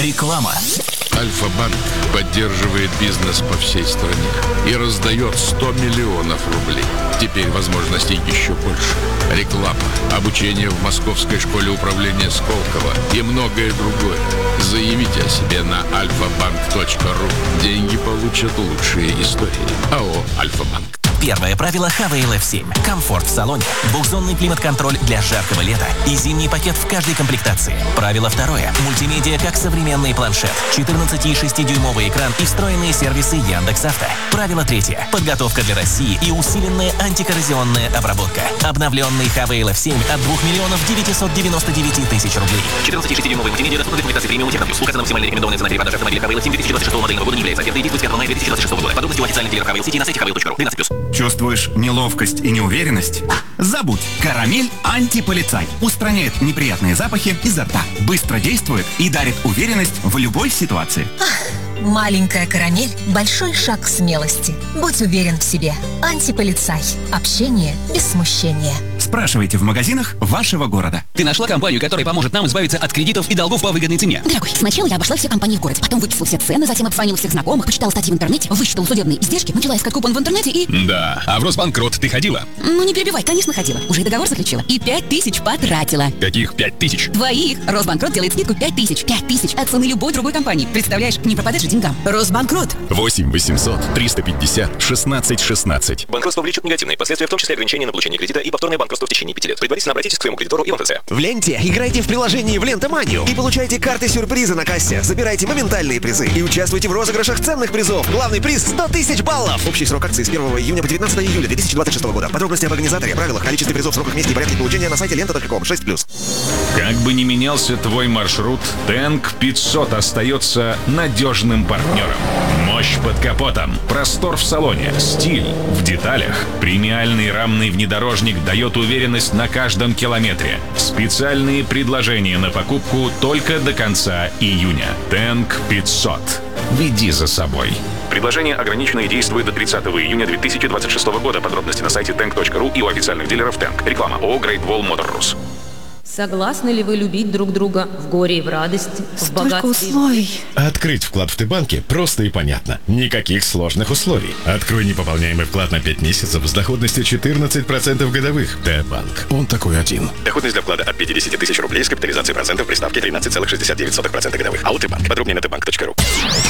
Реклама. Альфа-банк поддерживает бизнес по всей стране и раздает 100 миллионов рублей. Теперь возможностей еще больше. Реклама, обучение в Московской школе управления Сколково и многое другое. Заявите о себе на alfabank.ru. Деньги получат лучшие истории. АО «Альфа-банк». Первое правило Хавейл F7. Комфорт в салоне, двухзонный климат-контроль для жаркого лета и зимний пакет в каждой комплектации. Правило второе. Мультимедиа как современный планшет, 14,6-дюймовый экран и встроенные сервисы Яндекс.Авто. Правило третье. Подготовка для России и усиленная антикоррозионная обработка. Обновленный Хавейл F7 от 2 миллионов 999 тысяч рублей. 14,6-дюймовый мультимедиа доступен для комплектации премиум Техномплюс. Указана максимальная рекомендованная цена перепродажи автомобиля Хавейл 7 2026 модельного года не является офертой и действует с 5 мая 2026 года. Подробности у официальных дилеров Хавейл Сити на сайте haveil.ru. 12+. Чувствуешь неловкость и неуверенность? Забудь. Карамель антиполицай. Устраняет неприятные запахи изо рта. Быстро действует и дарит уверенность в любой ситуации. Маленькая карамель – большой шаг к смелости. Будь уверен в себе. Антиполицай. Общение без смущения. Спрашивайте в магазинах вашего города. Ты нашла компанию, которая поможет нам избавиться от кредитов и долгов по выгодной цене? Дорогой, сначала я обошла все компании в городе, потом выписала все цены, затем обзвонила всех знакомых, почитала статьи в интернете, высчитала судебные издержки, начала искать купон в интернете и... Да, а в Росбанкрот ты ходила? Ну не перебивай, конечно ходила. Уже и договор заключила. И 5000 потратила. Каких 5000? Твоих. Росбанкрот делает скидку 5000. 5000 от цены любой другой компании. Представляешь, не пропадешь же деньгам. Росбанкрот. 8 800 350 16 16. Банкротство влечет негативные последствия, в том числе ограничения на получение кредита и повторное банкротство в течение 5 лет. Предварительно обратитесь к своему кредитору и в МФЦ. В ленте играйте в приложении в Лентоманию и получайте карты-сюрпризы на кассе. Забирайте моментальные призы и участвуйте в розыгрышах ценных призов. Главный приз – 100 тысяч баллов. Общий срок акции с 1 июня по 19 июля 2026 года. Подробности об организаторе, правилах, количестве призов, сроках, месте и порядке получения на сайте лента.ком. 6+. Как бы ни менялся твой маршрут, Тенк 500 остается надежным партнером. Мощь под капотом, простор в салоне, стиль в деталях. Премиальный рамный внедорожник дает уверенность на каждом километре. Специальные предложения на покупку только до конца июня. Тенк 500. Веди за собой. Предложение ограничено и действует до 30 июня 2026 года. Подробности на сайте tank.ru и у официальных дилеров Тенк. Реклама ООО Great Wall Motor Rus. Согласны ли вы любить друг друга в горе и в радости, в богатстве? Условий. Открыть вклад в Т-банке просто и понятно. Никаких сложных условий. Открой непополняемый вклад на 5 месяцев с доходностью 14% годовых. Т-банк. Он такой один. Доходность для вклада от 50 тысяч рублей с капитализацией процентов при ставке 13,69% годовых. АО Т-банк. Подробнее на tbank.ru.